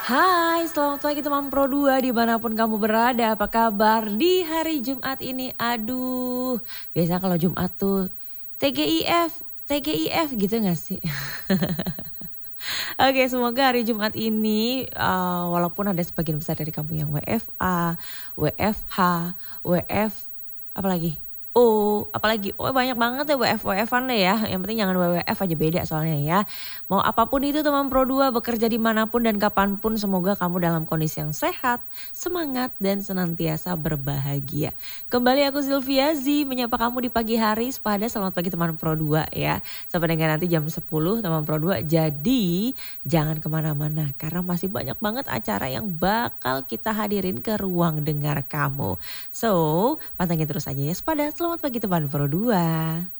Hai, selamat pagi teman Pro 2 dimanapun kamu berada. Apa kabar di hari Jumat ini? Aduh, biasanya kalau Jumat tuh TGIF, TGIF gitu gak sih? Oke, semoga hari Jumat ini walaupun ada sebagian besar dari kamu yang WFA, WFH, WF, apalagi? Apalagi banyak banget ya WF-WF-an deh ya. Yang penting jangan WWF aja, beda soalnya ya. Mau apapun itu teman Pro 2 bekerja dimanapun dan kapanpun, semoga kamu dalam kondisi yang sehat, semangat dan senantiasa berbahagia. Kembali aku Sylvia Z menyapa kamu di pagi hari. Sepada selamat pagi teman Pro 2 ya. Sampai dengan nanti jam 10 teman Pro 2. Jadi jangan kemana-mana karena masih banyak banget acara yang bakal kita hadirin ke ruang dengar kamu. So pantengin terus aja ya. Sepada selamat pagi teman Pro 2.